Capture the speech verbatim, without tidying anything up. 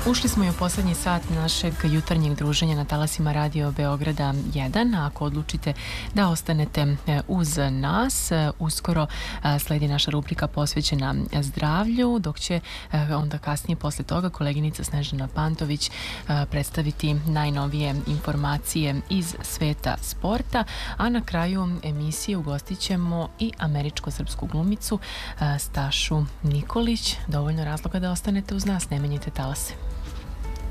Ušli smo i u poslednji sat našeg jutarnjeg druženja na talasima Radio Beograda jedan. Ako odlučite da ostanete uz nas, uskoro sledi naša rubrika posvećena zdravlju, dok će onda kasnije posle toga koleginica Snežana Pantović predstaviti najnovije informacije iz sveta sporta, a na kraju emisije ugostit ćemo i američko-srpsku glumicu Stašu Nikolić. Dovoljno razloga da ostanete uz nas, ne menjite talase.